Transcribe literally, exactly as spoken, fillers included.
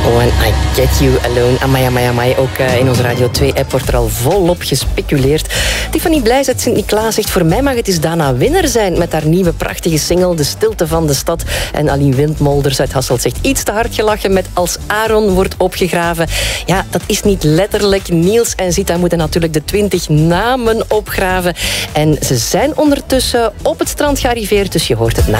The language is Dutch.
Oh, en I Get You Alone. Amai, amai, amai. Ook uh, in onze Radio twee-app wordt er al volop gespeculeerd. Tiffany Blijs uit Sint-Niklaas zegt... voor mij mag het eens Dana Winner zijn met haar nieuwe prachtige single De Stilte van de Stad. En Aline Windmolders uit Hasselt zegt... iets te hard gelachen met Als Aaron wordt opgegraven. Ja, dat is niet letterlijk. Niels en Zita moeten natuurlijk de twintig namen opgraven. En ze zijn ondertussen op het strand gearriveerd, dus je hoort het na.